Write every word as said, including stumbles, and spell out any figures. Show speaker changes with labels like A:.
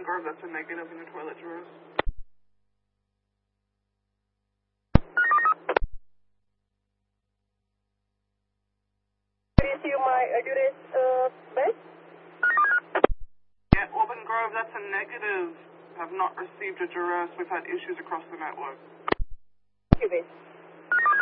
A: Grove, that's a negative in the toilet drawers.
B: Can you see my address, uh, bed?
A: Yeah, Auburn Grove, that's a negative. Have not received a duress. We've had issues across the network.
B: Thank you, babe.